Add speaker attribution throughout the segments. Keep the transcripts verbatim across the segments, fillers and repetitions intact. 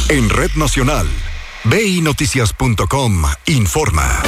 Speaker 1: En Red Nacional, B I Noticias punto com informa.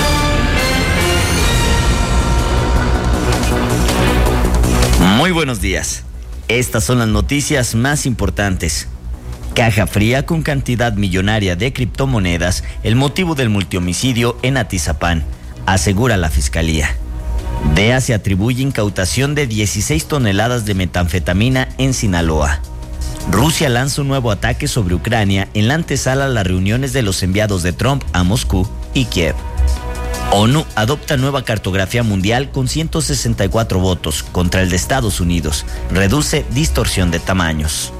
Speaker 2: Muy buenos días. Estas son las noticias más importantes. Caja fría con cantidad millonaria de criptomonedas, el motivo del multihomicidio en Atizapán, asegura la Fiscalía. D E A se atribuye incautación de dieciséis toneladas de metanfetamina en Sinaloa. Rusia lanza un nuevo ataque sobre Ucrania en la antesala a las reuniones de los enviados de Trump a Moscú y Kiev. ONU adopta nueva cartografía mundial con ciento sesenta y cuatro votos contra el de Estados Unidos. Reduce distorsión de tamaños.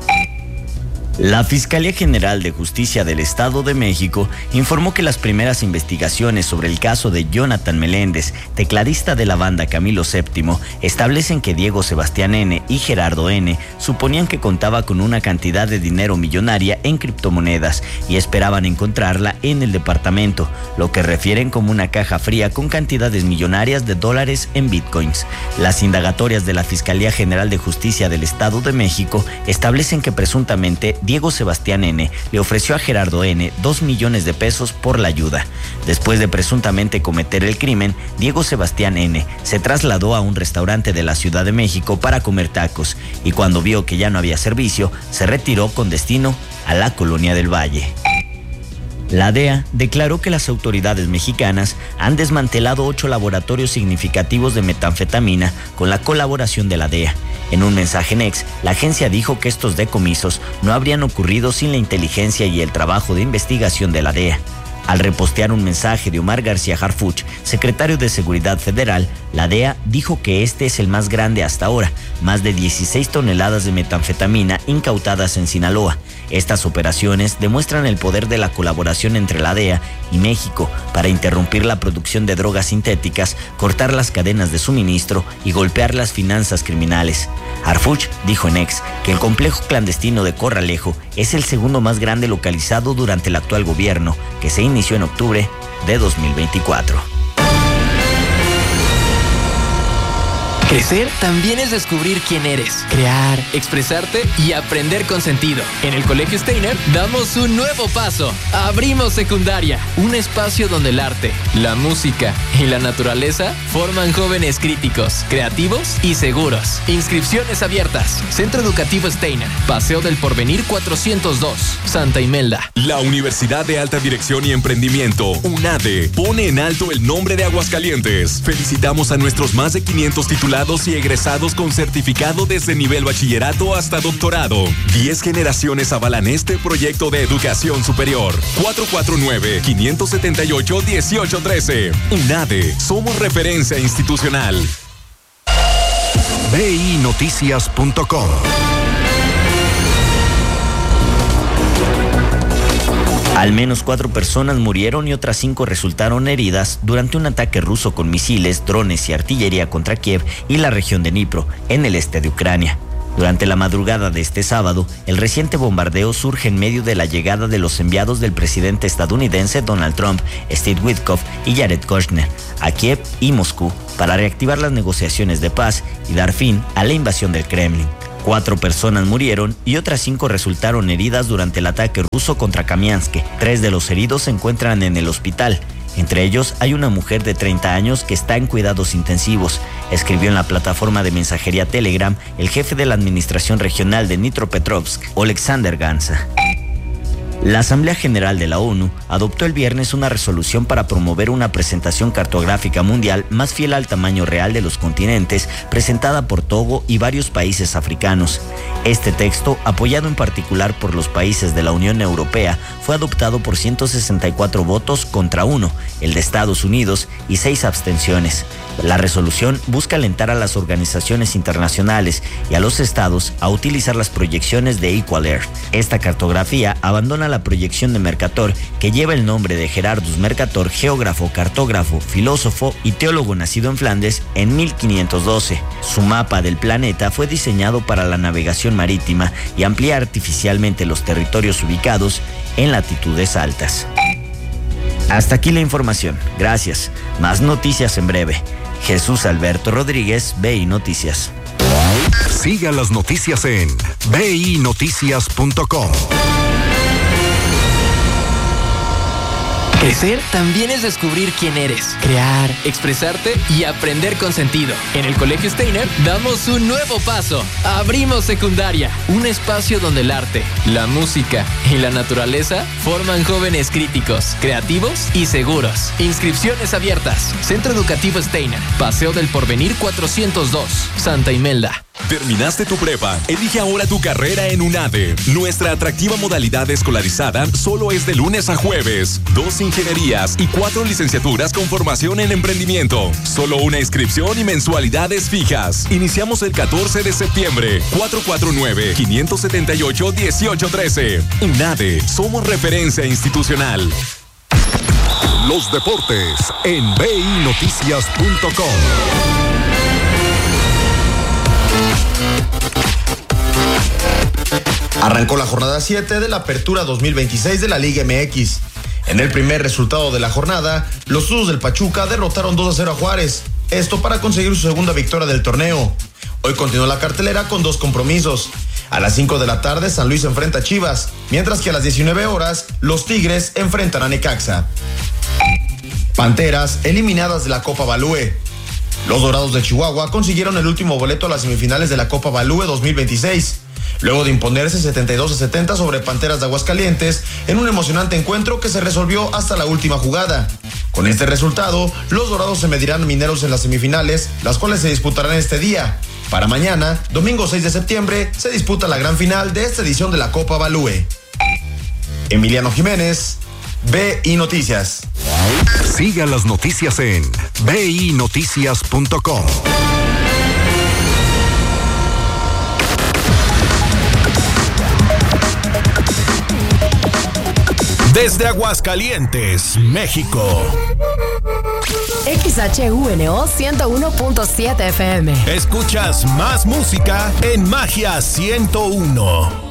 Speaker 2: La Fiscalía General de Justicia del Estado de México informó que las primeras investigaciones sobre el caso de Jonathan Meléndez, tecladista de la banda Camilo séptimo, establecen que Diego Sebastián N. y Gerardo N. suponían que contaba con una cantidad de dinero millonaria en criptomonedas y esperaban encontrarla en el departamento, lo que refieren como una caja fría con cantidades millonarias de dólares en bitcoins. Las indagatorias de la Fiscalía General de Justicia del Estado de México establecen que presuntamente Diego Sebastián N. le ofreció a Gerardo N. dos millones de pesos por la ayuda. Después de presuntamente cometer el crimen, Diego Sebastián N. se trasladó a un restaurante de la Ciudad de México para comer tacos y cuando vio que ya no había servicio, se retiró con destino a la Colonia del Valle. La D E A declaró que las autoridades mexicanas han desmantelado ocho laboratorios significativos de metanfetamina con la colaboración de la D E A. En un mensaje en X, la agencia dijo que estos decomisos no habrían ocurrido sin la inteligencia y el trabajo de investigación de la D E A. Al repostear un mensaje de Omar García Harfuch, secretario de Seguridad Federal, la D E A dijo que este es el más grande hasta ahora, más de dieciséis toneladas de metanfetamina incautadas en Sinaloa. Estas operaciones demuestran el poder de la colaboración entre la D E A y México para interrumpir la producción de drogas sintéticas, cortar las cadenas de suministro y golpear las finanzas criminales. Harfuch dijo en X que el complejo clandestino de Corralejo es el segundo más grande localizado durante el actual gobierno, que se inició en octubre de dos mil veinticuatro.
Speaker 3: Crecer también es descubrir quién eres, crear, expresarte y aprender con sentido. En el Colegio Steiner damos un nuevo paso. Abrimos secundaria, un espacio donde el arte, la música y la naturaleza forman jóvenes críticos, creativos y seguros. Inscripciones abiertas. Centro Educativo Steiner, Paseo del Porvenir cuatrocientos dos, Santa Imelda.
Speaker 4: La Universidad de Alta Dirección y Emprendimiento, UNADE, pone en alto el nombre de Aguascalientes. Felicitamos a nuestros más de quinientos titulados y egresados con certificado desde nivel bachillerato hasta doctorado. Diez generaciones avalan este proyecto de educación superior. cuatro cuatro nueve, cinco siete ocho, uno ocho uno tres. UNADE, somos referencia institucional.
Speaker 1: B I Noticias punto com.
Speaker 2: Al menos cuatro personas murieron y otras cinco resultaron heridas durante un ataque ruso con misiles, drones y artillería contra Kiev y la región de Dnipro, en el este de Ucrania. Durante la madrugada de este sábado, el reciente bombardeo surge en medio de la llegada de los enviados del presidente estadounidense Donald Trump, Steve Witkoff y Jared Kushner a Kiev y Moscú para reactivar las negociaciones de paz y dar fin a la invasión del Kremlin. Cuatro personas murieron y otras cinco resultaron heridas durante el ataque ruso contra Kamiansk. Tres de los heridos se encuentran en el hospital. Entre ellos hay una mujer de treinta años que está en cuidados intensivos, escribió en la plataforma de mensajería Telegram el jefe de la Administración Regional de Dnipropetrovsk, Oleksandr Gansa. La Asamblea General de la ONU adoptó el viernes una resolución para promover una presentación cartográfica mundial más fiel al tamaño real de los continentes, presentada por Togo y varios países africanos. Este texto, apoyado en particular por los países de la Unión Europea, fue adoptado por ciento sesenta y cuatro votos contra uno, el de Estados Unidos, y seis abstenciones. La resolución busca alentar a las organizaciones internacionales y a los estados a utilizar las proyecciones de Equal Earth. Esta cartografía abandona la proyección de Mercator, que lleva el nombre de Gerardus Mercator, geógrafo, cartógrafo, filósofo y teólogo nacido en Flandes en mil quinientos doce. Su mapa del planeta fue diseñado para la navegación marítima y amplía artificialmente los territorios ubicados en latitudes altas. Hasta aquí la información. Gracias. Más noticias en breve. Jesús Alberto Rodríguez, B I Noticias.
Speaker 1: Siga las noticias en B I Noticias punto com.
Speaker 3: Crecer también es descubrir quién eres, crear, expresarte y aprender con sentido. En el Colegio Steiner damos un nuevo paso. Abrimos secundaria, un espacio donde el arte, la música y la naturaleza forman jóvenes críticos, creativos y seguros. Inscripciones abiertas. Centro Educativo Steiner, Paseo del Porvenir cuatrocientos dos, Santa Imelda.
Speaker 4: ¿Terminaste tu prepa? Elige ahora tu carrera en UNADE. Nuestra atractiva modalidad escolarizada solo es de lunes a jueves. Dos ingenierías y cuatro licenciaturas con formación en emprendimiento. Solo una inscripción y mensualidades fijas. Iniciamos el catorce de septiembre. cuatro cuatro nueve, cinco siete ocho, uno ocho uno tres. UNADE, somos referencia institucional.
Speaker 1: Los deportes en b i noticias punto com.
Speaker 5: Arrancó la jornada siete de la Apertura dos mil veintiséis de la Liga M X. En el primer resultado de la jornada, los Tuzos del Pachuca derrotaron dos a cero a Juárez, esto para conseguir su segunda victoria del torneo. Hoy continúa la cartelera con dos compromisos. A las cinco de la tarde, San Luis enfrenta a Chivas, mientras que a las diecinueve horas, los Tigres enfrentan a Necaxa. Panteras eliminadas de la Copa Balúe. Los Dorados de Chihuahua consiguieron el último boleto a las semifinales de la Copa Balúe dos mil veintiséis, luego de imponerse setenta y dos a setenta sobre Panteras de Aguascalientes en un emocionante encuentro que se resolvió hasta la última jugada. Con este resultado, los Dorados se medirán a Mineros en las semifinales, las cuales se disputarán este día. Para mañana, domingo seis de septiembre, se disputa la gran final de esta edición de la Copa Balúe. Emiliano Jiménez, B I Noticias.
Speaker 1: Siga las noticias en b i noticias punto com.
Speaker 6: Desde Aguascalientes, México.
Speaker 7: X H U N O ciento uno punto siete F M.
Speaker 6: Escuchas más música en Magia ciento uno.